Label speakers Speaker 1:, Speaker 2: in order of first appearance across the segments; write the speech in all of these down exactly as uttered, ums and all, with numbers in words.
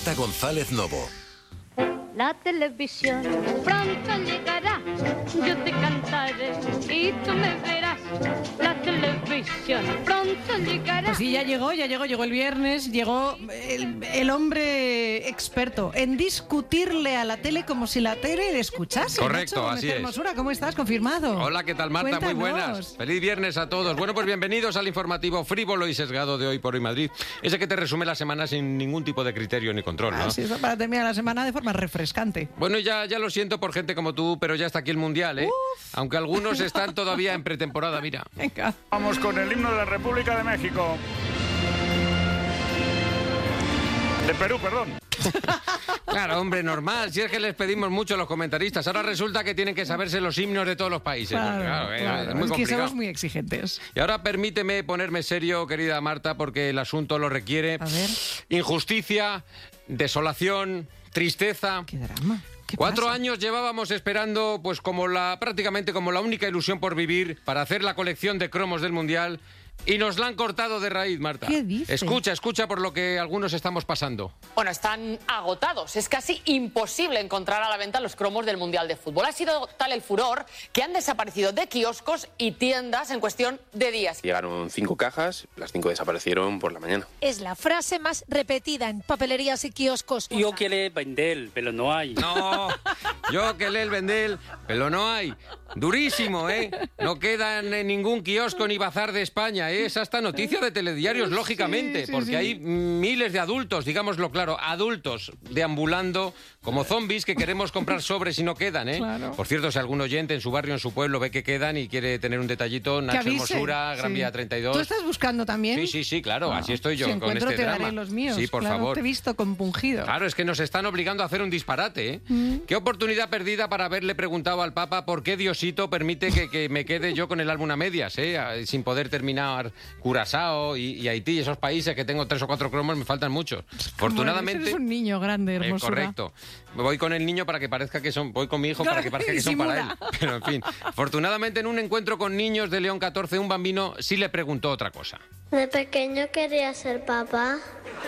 Speaker 1: Marta González Novo.
Speaker 2: La televisión pronto llegará, yo te cantaré y tú me verás. La televisión pronto llegará.
Speaker 3: Pues sí, ya llegó, ya llegó, llegó el viernes, llegó el, el hombre experto en discutirle a la tele como si la tele le escuchase.
Speaker 4: Correcto,
Speaker 3: Nacho,
Speaker 4: así es.
Speaker 3: Hermosura, ¿cómo estás? Confirmado.
Speaker 4: Hola, ¿qué tal, Marta?
Speaker 3: Cuéntanos.
Speaker 4: Muy buenas. Feliz viernes a todos. Bueno, pues bienvenidos al informativo frívolo y sesgado de Hoy por Hoy Madrid. Ese que te resume la semana sin ningún tipo de criterio ni control, ¿no?
Speaker 3: Así es, para terminar la semana de forma refrescante.
Speaker 4: Bueno, ya, ya lo siento por gente como tú, pero ya está aquí el Mundial, ¿eh?
Speaker 3: Uf.
Speaker 4: Aunque algunos están todavía en pretemporada, mira.
Speaker 3: Venga.
Speaker 5: Vamos con el himno de la República de México. De Perú, perdón.
Speaker 4: Claro, hombre, normal. Si es que les pedimos mucho a los comentaristas. Ahora resulta que tienen que saberse los himnos de todos los países.
Speaker 3: Claro,
Speaker 4: Claro, eh,
Speaker 3: claro.
Speaker 4: es muy
Speaker 3: Es que
Speaker 4: complicado.
Speaker 3: somos muy exigentes.
Speaker 4: Y ahora permíteme ponerme serio, querida Marta, porque el asunto lo requiere.
Speaker 3: A ver.
Speaker 4: Injusticia, desolación, tristeza.
Speaker 3: Qué drama. ¿Qué
Speaker 4: Cuatro
Speaker 3: pasa?
Speaker 4: años llevábamos esperando, pues como la prácticamente como la única ilusión por vivir, para hacer la colección de cromos del Mundial. Y nos la han cortado de raíz, Marta.
Speaker 3: ¿Qué dices?
Speaker 4: Escucha, escucha por lo que algunos estamos pasando.
Speaker 6: Bueno, están agotados. Es casi imposible encontrar a la venta los cromos del Mundial de Fútbol. Ha sido tal el furor que han desaparecido de kioscos y tiendas en cuestión de días.
Speaker 7: Llegaron cinco cajas, las cinco desaparecieron por la mañana.
Speaker 8: Es la frase más repetida en papelerías y kioscos.
Speaker 9: Yo quiero vender, pero no hay.
Speaker 4: No, yo que le el vendel, pero no hay. Durísimo, ¿eh? No quedan en ningún kiosco ni bazar de España, ¿eh? Es hasta noticia de telediarios, lógicamente,
Speaker 3: Sí, sí,
Speaker 4: porque
Speaker 3: sí.
Speaker 4: hay miles de adultos, digámoslo claro, adultos deambulando como zombies que queremos comprar sobres y no quedan, ¿eh?
Speaker 3: Claro.
Speaker 4: Por cierto, si algún oyente en su barrio, en su pueblo, ve que quedan y quiere tener un detallito,
Speaker 3: Que
Speaker 4: Nacho
Speaker 3: avise.
Speaker 4: Hermosura, Gran
Speaker 3: Sí.
Speaker 4: Vía treinta y dos.
Speaker 3: ¿Tú estás buscando también?
Speaker 4: Sí, sí, sí, claro,
Speaker 3: Ah,
Speaker 4: así estoy yo
Speaker 3: si
Speaker 4: con
Speaker 3: encuentro,
Speaker 4: este
Speaker 3: te
Speaker 4: drama.
Speaker 3: daré los míos.
Speaker 4: Sí, por
Speaker 3: claro,
Speaker 4: favor.
Speaker 3: Te he visto compungido.
Speaker 4: Claro, es que nos están obligando a hacer un disparate, ¿eh?
Speaker 3: Mm.
Speaker 4: Qué oportunidad perdida para haberle preguntado al Papa por qué Diosito permite que, que me quede yo con el álbum a medias, ¿eh? A- Sin poder terminar Curazao y, y Haití, esos países que tengo tres o cuatro cromos, me faltan muchos. Afortunadamente...
Speaker 3: Eres un niño grande,
Speaker 4: Eh,
Speaker 3: hermosura.
Speaker 4: correcto. Voy con el niño para que parezca que son... Voy con mi hijo para que parezca que son para él.
Speaker 3: Disimula.
Speaker 4: Pero, en fin. Afortunadamente, en un encuentro con niños de León catorce, un bambino sí le preguntó otra cosa.
Speaker 10: De pequeño quería ser papá.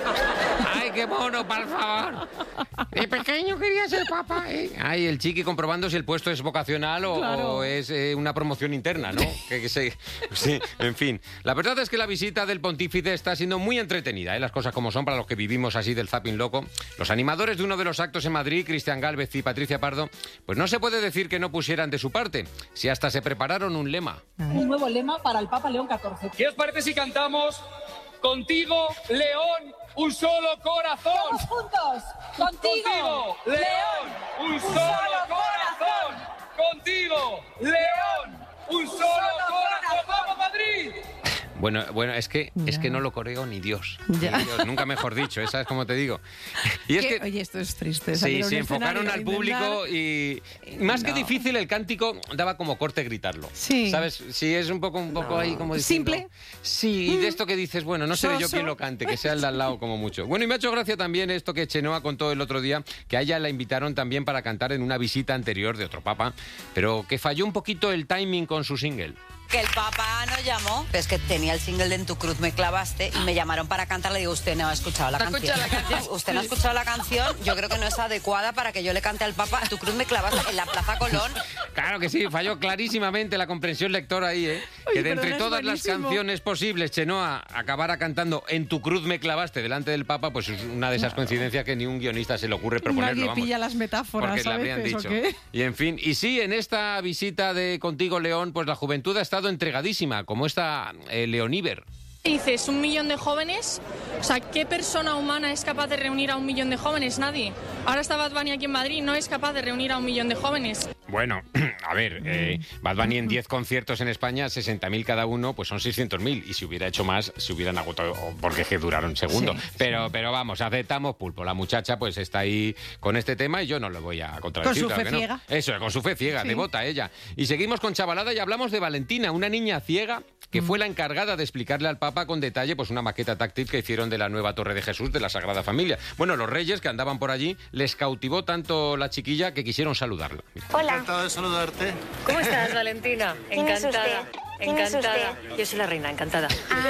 Speaker 4: ¡Ay, qué mono, por favor! De pequeño quería ser papá, ¿eh? Ay, el chiqui comprobando si el puesto es vocacional o,
Speaker 3: Claro.
Speaker 4: o es eh, una promoción interna, ¿no? que, que se- sí, en fin. La verdad es que la visita del pontífice está siendo muy entretenida, ¿eh? Las cosas como son para los que vivimos así del zapping loco. Los animadores de uno de los actos en Madrid, Cristian Gálvez y Patricia Pardo, pues no se puede decir que no pusieran de su parte, si hasta se prepararon un lema.
Speaker 11: Un nuevo lema para el Papa León catorce.
Speaker 9: ¿Qué os parece si cantamos Contigo, León, un solo corazón?
Speaker 11: ¡Todos juntos! ¡Contigo!
Speaker 9: León, un solo corazón. Contigo, León, un solo corazón. ¡Vamos, Madrid!
Speaker 4: Bueno, bueno, es que
Speaker 3: Ya.
Speaker 4: es que no lo coreo ni Dios.
Speaker 3: Ya.
Speaker 4: Ni Dios, nunca mejor dicho, ¿sabes cómo te digo? Y es
Speaker 3: Que-
Speaker 4: que
Speaker 3: Oye, esto es triste.
Speaker 4: sí,
Speaker 3: salir a un
Speaker 4: sí, enfocaron
Speaker 3: escenario
Speaker 4: al
Speaker 3: a
Speaker 4: público
Speaker 3: intentar-
Speaker 4: y más que
Speaker 3: No.
Speaker 4: difícil el cántico daba como corte gritarlo.
Speaker 3: Sí.
Speaker 4: ¿Sabes? Sí, es un poco un poco ahí como diciendo-
Speaker 3: Simple.
Speaker 4: Sí, y de esto que dices, bueno, no seré yo
Speaker 3: Soso.
Speaker 4: quien lo cante, que sea el de al lado como mucho. Bueno, y me ha hecho gracia también esto que Chenoa contó el otro día, que a ella la invitaron también para cantar en una visita anterior de otro papa, pero que falló un poquito el timing con su single.
Speaker 12: Que el papá nos llamó, pero es que tenía el single de En tu cruz me clavaste y me llamaron para cantar. Le digo, usted no ha escuchado la
Speaker 6: ¿No ha
Speaker 12: canción.
Speaker 6: escuchado la canción?
Speaker 12: Usted no ha escuchado la canción. Yo creo que no es adecuada para que yo le cante al papá. En tu cruz me clavaste en la Plaza Colón.
Speaker 4: Claro que sí, falló clarísimamente la comprensión lectora ahí, ¿eh?
Speaker 3: Oye,
Speaker 4: que de
Speaker 3: pero
Speaker 4: entre
Speaker 3: no es
Speaker 4: todas las
Speaker 3: buenísimo.
Speaker 4: canciones posibles, Chenoa acabara cantando En tu cruz me clavaste delante del Papa, pues es una de esas coincidencias que ni un guionista se le ocurre proponerlo,
Speaker 3: Nadie
Speaker 4: vamos.
Speaker 3: pilla las metáforas,
Speaker 4: Porque la
Speaker 3: a
Speaker 4: habrían
Speaker 3: veces,
Speaker 4: dicho.
Speaker 3: ¿o qué?
Speaker 4: Y en fin, y sí, en esta visita de Contigo León, pues la juventud ha estado entregadísima, como esta eh, Leoníver.
Speaker 13: Dices, un millón de jóvenes, o sea, ¿qué persona humana es capaz de reunir a un millón de jóvenes? Nadie. Ahora está Bad Bunny aquí en Madrid, no es capaz de reunir a un millón de jóvenes.
Speaker 4: Bueno, a ver, eh, Bad Bunny en diez conciertos en España, sesenta mil cada uno, pues son seiscientos mil. Y si hubiera hecho más, se hubieran agotado, porque es que duraron segundos.
Speaker 3: Sí,
Speaker 4: pero, pero vamos, aceptamos pulpo. La muchacha pues está ahí con este tema y yo no le voy a contradecir.
Speaker 3: Con su
Speaker 4: claro
Speaker 3: fe
Speaker 4: que no.
Speaker 3: ciega.
Speaker 4: Eso, con su fe ciega,
Speaker 3: Sí.
Speaker 4: devota ella. Y seguimos con chavalada y hablamos de Valentina, una niña ciega que fue la encargada de explicarle al Papa con detalle pues una maqueta táctil que hicieron de la nueva Torre de Jesús de la Sagrada Familia. Bueno, los reyes que andaban por allí les cautivó tanto la chiquilla que quisieron saludarla. Mira.
Speaker 10: Hola.
Speaker 14: Encantado de saludarte.
Speaker 15: ¿Cómo estás, Valentina?
Speaker 10: ¿Quién es
Speaker 15: Encantada.
Speaker 10: usted? ¿Quién es
Speaker 15: Encantada.
Speaker 10: usted?
Speaker 15: Yo soy la reina, encantada.